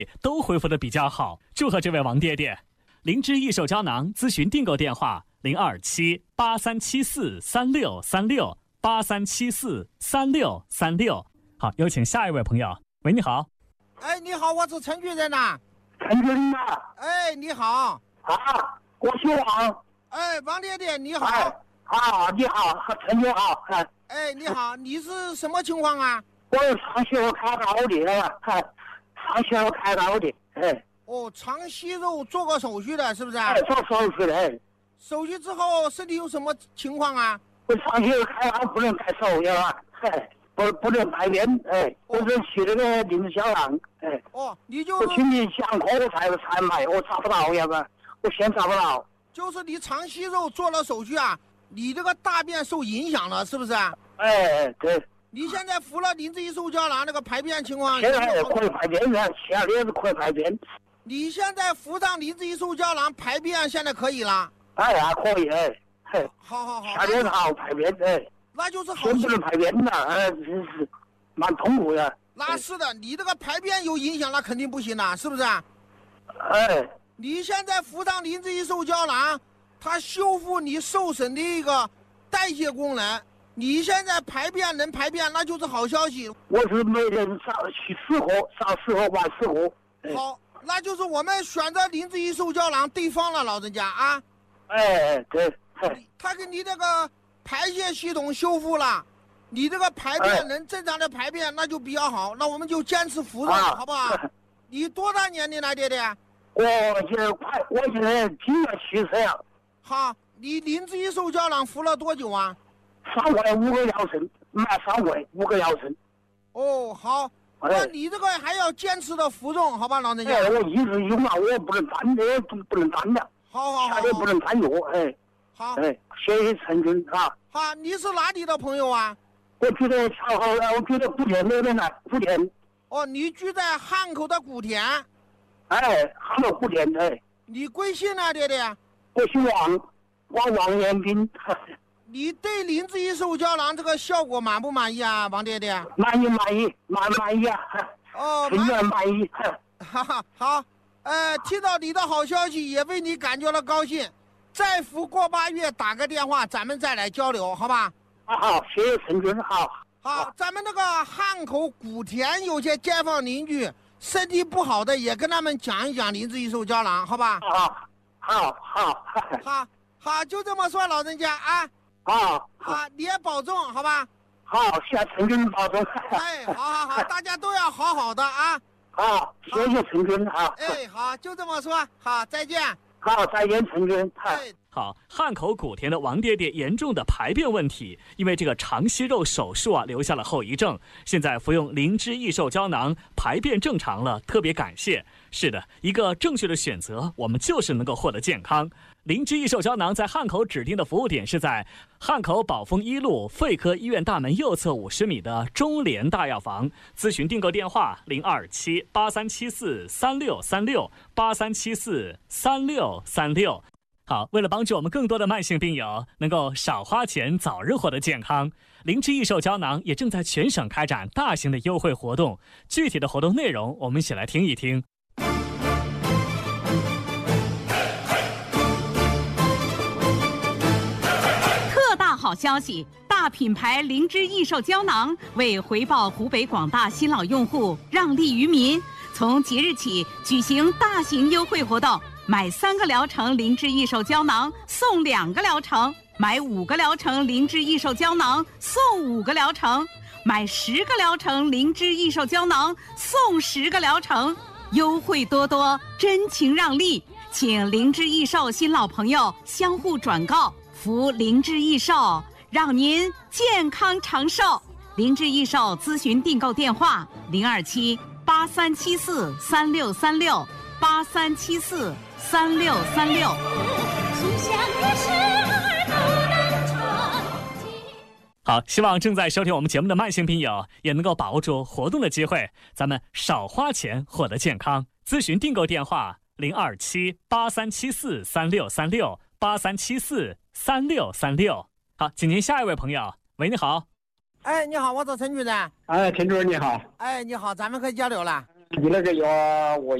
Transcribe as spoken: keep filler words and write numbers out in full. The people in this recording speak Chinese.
都恢复的比较好，祝贺这位王爹爹。灵芝益寿胶囊咨询订购电话零二七八三七四三六三六八三七四三六三六。好，有请下一位朋友。喂，你好。 哎，你好，我是陈巨人呐。 陈军呐。 哎，你好。 啊，我姓王。 哎，王爹爹你好。 哎，啊，你好，陈军好。哎， 哎，你好，你是什么情况啊？ 我肠息肉开刀的，哎，肠息肉开刀的，哎。 哦，肠息肉做过手续的，是不是？ 哎，做手术的。哎， 手续之后身体有什么情况啊？ 我肠息肉开刀不能开手呀，哎，不不能排便，哎，我是去那个临时胶囊，哎。 哦，你就我去你巷口我才才买，我查不到呀嘛，我现查不到。 就是你肠息肉做了手续啊，你这个大便受影响了，是不是？ 哎，对。 你现在服了灵芝益寿胶囊，那个排便情况？ 现在也可以排便了，前也是可以排便。 你现在服上灵芝益寿胶囊，排便现在可以了？ 哎呀，可以哎，嘿， 好好好， 夏天好排便哎， 那就是好。 真不能排便了，哎，真是蛮痛苦的。 那是的，你这个排便有影响，那肯定不行了，是不是？ 哎， 你现在服上灵芝益寿胶囊，它修复你受损的一个代谢功能。你现在排便能排便，那就是好消息。 我是每天上去四盒，上四盒晚四盒。 哎、好，那就是我们选择灵芝益寿胶囊对方了，老人家啊。 哎，对。 他给你这个排泄系统修复了，你这个排便能正常的排便，哎、那就比较好。那我们就坚持服用，啊、好不好？你多大年龄了，爹爹？ 我现在快，我现在今年七十了。 好，你灵芝益寿胶囊服了多久啊？ 三块五个疗程，买三块五个疗程。 哦，好， 哎、 那你这个还要坚持的服用，好吧，老人家？ 哎，我一直用啊，我不能断的，不能断的。 好好好， 夏天不能断药，哎。 好， 哎，谢谢陈军啊。 好，你是哪里的朋友啊？ 我住在长好，我住在古田那边呢，古田。 哦，你居在汉口的古田。 哎，汉口古田哎。 你贵姓呢，爹爹？ 我姓王，王王延斌。 你对灵芝益寿胶囊这个效果满不满意啊，王爹爹？ 满意满意，满满意啊！ 哦， 非常满意。 哈哈，好，呃，听到你的好消息，也为你感觉到高兴。再服过八月，打个电话，咱们再来交流，好吧？ 啊，好，谢谢陈军，好。 好，咱们那个汉口古田有些街坊邻居身体不好的，也跟他们讲一讲灵芝益寿胶囊，好吧？ 好，好，好， 好，好，就这么说，老人家啊。 好， 好，你也保重，好吧？ 好，谢谢陈军保重。 哎，好好好，大家都要好好的啊。 好，谢谢陈军啊。 哎，好，就这么说，好，再见。 好，再见，陈军。 哎， 好，汉口古田的王爹爹严重的排便问题，因为这个肠息肉手术啊留下了后遗症，现在服用灵芝益寿胶囊，排便正常了，特别感谢。是的，一个正确的选择，我们就是能够获得健康。灵芝益寿胶囊在汉口指定的服务点是在汉口宝丰一路肺科医院大门右侧五十米的中联大药房。咨询订购电话零二七八三七四三六三六八三七四三六三六。好，为了帮助我们更多的慢性病友能够少花钱早日获得健康，灵芝益寿胶囊也正在全省开展大型的优惠活动。具体的活动内容，我们一起来听一听。 好消息！大品牌灵芝益寿胶囊为回报湖北广大新老用户，让利于民，从即日起举行大型优惠活动，买三个疗程灵芝益寿胶囊送两个疗程，买五个疗程灵芝益寿胶囊送五个疗程，买十个疗程灵芝益寿胶囊送十个疗程，优惠多多，真情让利，请灵芝益寿新老朋友相互转告。服灵芝益寿，让您健康长寿。灵芝益寿咨询订购电话零二七八三七四三六三六八三七四三六三六。 好，希望正在收听我们节目的慢性病友也能够把握住活动的机会，咱们少花钱获得健康。咨询订购电话零二七八三七四三六三六八三七四三六三六。好，请您下一位朋友。喂，你好。 哎，你好，我是陈主任。 哎，陈主任你好。 哎，你好，咱们可以交流了。 你那个药我